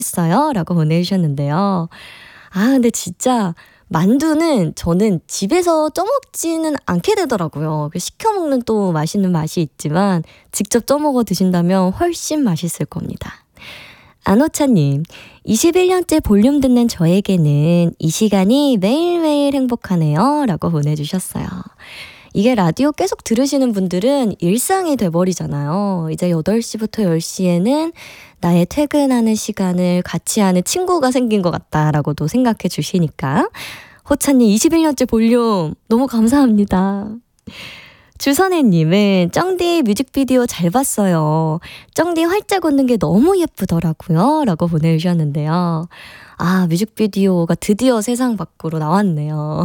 했어요 라고 보내주셨는데요. 아 근데 진짜 만두는 저는 집에서 쪄먹지는 않게 되더라고요. 시켜 먹는 또 맛있는 맛이 있지만 직접 쪄먹어 드신다면 훨씬 맛있을 겁니다. 안호차님, 21년째 볼륨 듣는 저에게는 이 시간이 매일매일 행복하네요 라고 보내주셨어요. 이게 라디오 계속 들으시는 분들은 일상이 돼버리잖아요. 이제 8시부터 10시에는 나의 퇴근하는 시간을 같이 하는 친구가 생긴 것 같다라고도 생각해 주시니까 호차님 21년째 볼륨 너무 감사합니다. 주선혜님은 쩡디 뮤직비디오 잘 봤어요. 쩡디 활짝 웃는 게 너무 예쁘더라고요 라고 보내주셨는데요. 아 뮤직비디오가 드디어 세상 밖으로 나왔네요.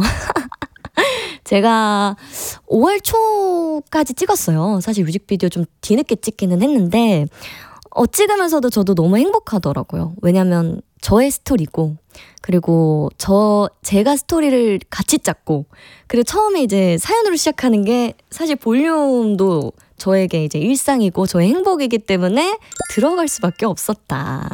제가 5월 초까지 찍었어요. 사실 뮤직비디오 좀 뒤늦게 찍기는 했는데 찍으면서도 저도 너무 행복하더라고요. 왜냐면 저의 스토리고 그리고 제가 스토리를 같이 짰고 그리고 처음에 이제 사연으로 시작하는 게 사실 볼륨도 저에게 이제 일상이고 저의 행복이기 때문에 들어갈 수밖에 없었다.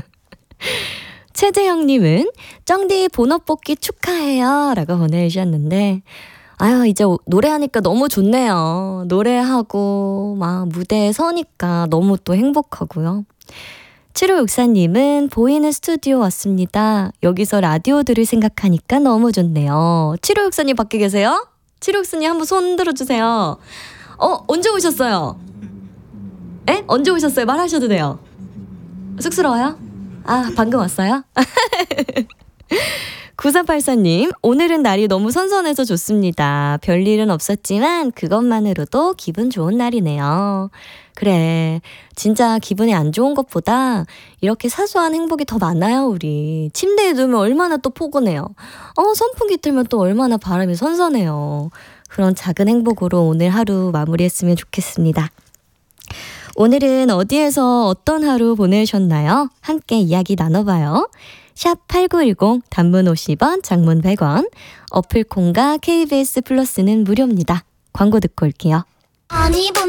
최재형님은 쩡디 본업 복귀 축하해요 라고 보내주셨는데 아유 이제 노래하니까 너무 좋네요. 노래하고 막 무대에 서니까 너무 또 행복하고요. 7564님은 보이는 스튜디오 왔습니다. 여기서 라디오 들을 생각하니까 너무 좋네요. 7564님 밖에 계세요? 7564님 한번 손 들어주세요. 언제 오셨어요? 에? 언제 오셨어요? 말하셔도 돼요. 쑥스러워요? 아 방금 왔어요? 9384님, 오늘은 날이 너무 선선해서 좋습니다. 별일은 없었지만 그것만으로도 기분 좋은 날이네요. 그래, 진짜 기분이 안 좋은 것보다 이렇게 사소한 행복이 더 많아요, 우리. 침대에 누우면 얼마나 또 포근해요. 선풍기 틀면 또 얼마나 바람이 선선해요. 그런 작은 행복으로 오늘 하루 마무리했으면 좋겠습니다. 오늘은 어디에서 어떤 하루 보내셨나요? 함께 이야기 나눠봐요. 샵 8910 단문 50원, 장문 100원, 어플콘과 KBS 플러스는 무료입니다. 광고 듣고 올게요.